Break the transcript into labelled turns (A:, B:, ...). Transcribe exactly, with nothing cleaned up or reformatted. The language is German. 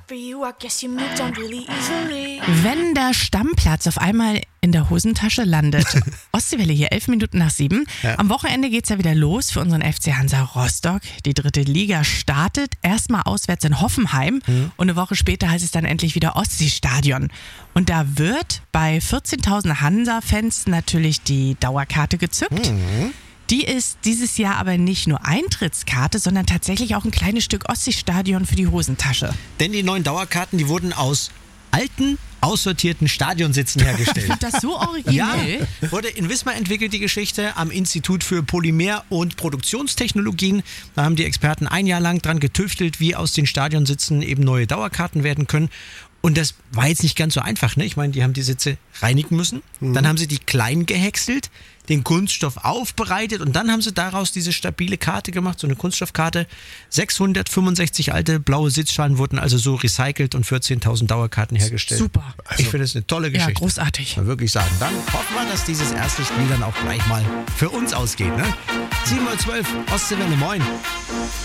A: Wenn der Stammplatz auf einmal in der Hosentasche landet. Ostseewelle hier, elf Minuten nach sieben. Ja. Am Wochenende geht's ja wieder los für unseren F C Hansa Rostock. Die dritte Liga startet erstmal auswärts in Hoffenheim mhm. und eine Woche später heißt es dann endlich wieder Ostseestadion. Und da wird bei vierzehntausend Hansa-Fans natürlich die Dauerkarte gezückt. Mhm. Die ist dieses Jahr aber nicht nur Eintrittskarte, sondern tatsächlich auch ein kleines Stück Ostseestadion für die Hosentasche.
B: Denn die neuen Dauerkarten, die wurden aus alten, aussortierten Stadionsitzen hergestellt.
A: Das so originell?
B: Ja, wurde in Wismar entwickelt, die Geschichte, am Institut für Polymer- und Produktionstechnologien. Da haben die Experten ein Jahr lang dran getüftelt, wie aus den Stadionsitzen eben neue Dauerkarten werden können. Und das war jetzt nicht ganz so einfach, ne? Ich meine, die haben die Sitze reinigen müssen. Mhm. Dann haben sie die klein gehäckselt, den Kunststoff aufbereitet und dann haben sie daraus diese stabile Karte gemacht, so eine Kunststoffkarte. sechshundertfünfundsechzig alte blaue Sitzschalen wurden also so recycelt und vierzehntausend Dauerkarten hergestellt.
A: Super.
B: Also, ich finde das eine tolle Geschichte.
A: Ja, großartig.
B: Mal wirklich sagen. Dann hoffen wir, dass dieses erste Spiel dann auch gleich mal für uns ausgeht. Ne? sieben Uhr zwölf, Ostseewelle, moin.